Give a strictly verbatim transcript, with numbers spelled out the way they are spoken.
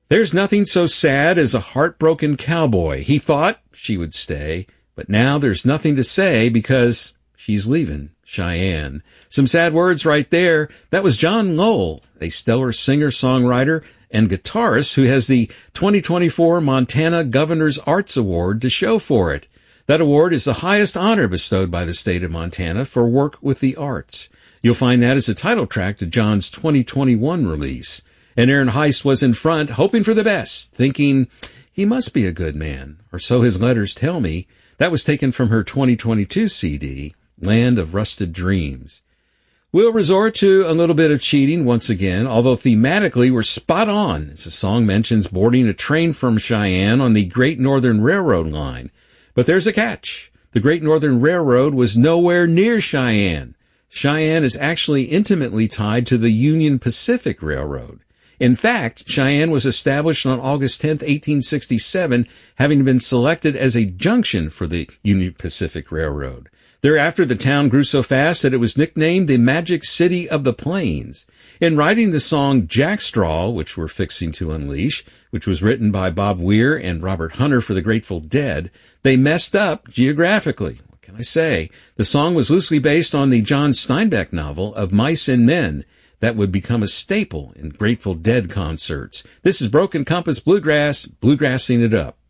There's nothing so sad as a heartbroken cowboy. He thought she would stay, but now there's nothing to say because she's leaving Cheyenne. Some sad words right there. That was John Lowell, a stellar singer-songwriter and guitarist who has the twenty twenty-four Montana Governor's Arts Award to show for it. That award is the highest honor bestowed by the state of Montana for work with the arts. You'll find that as a title track to John's twenty twenty-one release. And Aaron Heist was in front, hoping for the best, thinking he must be a good man, or so his letters tell me. That was taken from her twenty twenty-two C D, Land of Rusted Dreams. We'll resort to a little bit of cheating once again, although thematically we're spot on, as the song mentions boarding a train from Cheyenne on the Great Northern Railroad line. But there's a catch. The Great Northern Railroad was nowhere near Cheyenne. Cheyenne is actually intimately tied to the Union Pacific Railroad. In fact, Cheyenne was established on August tenth, eighteen sixty-seven, having been selected as a junction for the Union Pacific Railroad. Thereafter, the town grew so fast that it was nicknamed the Magic City of the Plains. In writing the song Jackstraw, which we're fixing to unleash, which was written by Bob Weir and Robert Hunter for the Grateful Dead, they messed up geographically. What can I say? The song was loosely based on the John Steinbeck novel Of Mice and Men. That would become a staple in Grateful Dead concerts. This is Broken Compass Bluegrass, bluegrassing it up.